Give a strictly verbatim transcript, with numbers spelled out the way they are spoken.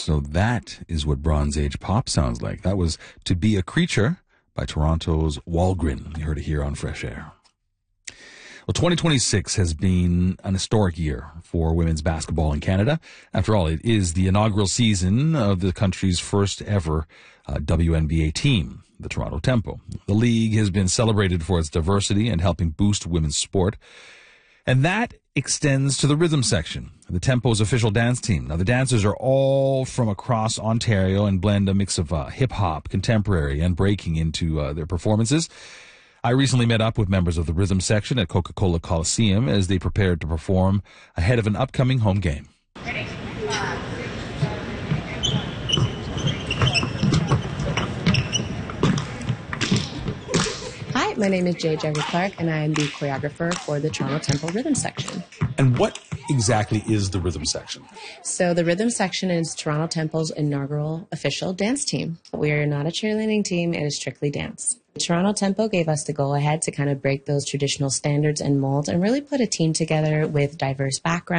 So that is what Bronze Age pop sounds like. That was To Be a Creature by Toronto's Walgren. You heard it here on Fresh Air. Well, twenty twenty-six has been an historic year for women's basketball in Canada. After all, it is the inaugural season of the country's first ever uh, W N B A team, the Toronto Tempo. The league has been celebrated for its diversity and helping boost women's sport. And that extends to the rhythm section, the Tempo's official dance team. Now, the dancers are all from across Ontario and blend a mix of uh, hip-hop, contemporary, and breaking into uh, their performances. I recently met up with members of the rhythm section at Coca-Cola Coliseum as they prepared to perform ahead of an upcoming home game. Ready? Hi, my name is Jay Jerry Clark, and I am the choreographer for the Toronto Tempo Rhythm Section. And what exactly is the rhythm section? So the rhythm section is Toronto Tempo's inaugural official dance team. We are not a cheerleading team, it is strictly dance. Toronto Tempo gave us the go-ahead to kind of break those traditional standards and molds and really put a team together with diverse backgrounds.